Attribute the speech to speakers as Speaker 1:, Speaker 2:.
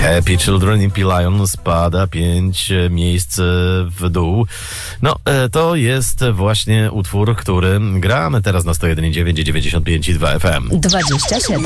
Speaker 1: Happy Children in Lion spada 5 miejsc w dół. No, to jest właśnie utwór, który gramy teraz na 101,9 i 95,2 FM.
Speaker 2: 27.